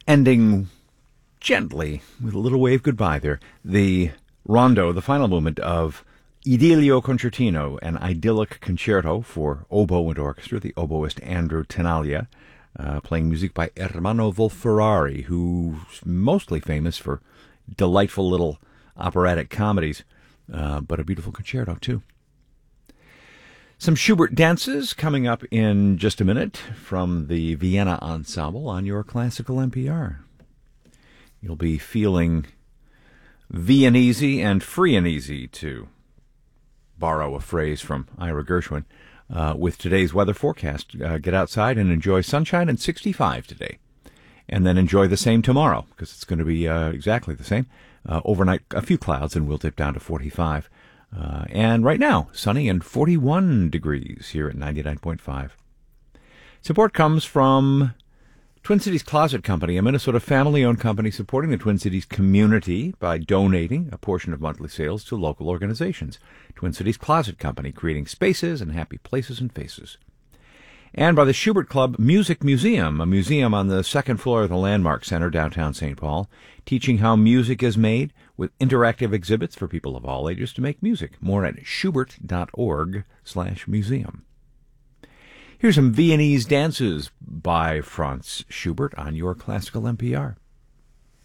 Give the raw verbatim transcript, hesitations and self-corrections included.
Ending gently with a little wave goodbye there. The rondo, the final movement of Idilio Concertino, an idyllic concerto for oboe and orchestra, the oboist Andrew Tenaglia, uh, playing music by Ermanno Wolf-Ferrari, who's mostly famous for delightful little operatic comedies, uh, but a beautiful concerto too. Some Schubert dances coming up in just a minute from the Vienna Ensemble on your Classical N P R. You'll be feeling Viennese and free and easy, to borrow a phrase from Ira Gershwin, uh, with today's weather forecast. Uh, get outside and enjoy sunshine and sixty-five today, and then enjoy the same tomorrow, because it's going to be uh, exactly the same. Uh, overnight, a few clouds, and we'll dip down to forty-five. Uh, and right now, sunny and forty-one degrees here at ninety-nine point five. Support comes from Twin Cities Closet Company, a Minnesota family-owned company supporting the Twin Cities community by donating a portion of monthly sales to local organizations. Twin Cities Closet Company, creating spaces and happy places and faces. And by the Schubert Club Music Museum, a museum on the second floor of the Landmark Center, downtown Saint Paul, teaching how music is made with interactive exhibits for people of all ages to make music. More at schubert.org slash museum. Here's some Viennese dances by Franz Schubert on your Classical N P R.